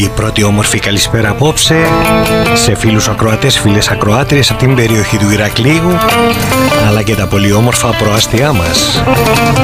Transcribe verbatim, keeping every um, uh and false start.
η πρώτη όμορφη καλησπέρα απόψε σε φίλους ακροατές, φίλες ακροάτριες από την περιοχή του Ηρακλείου, αλλά και τα πολύ όμορφα προάστια μας.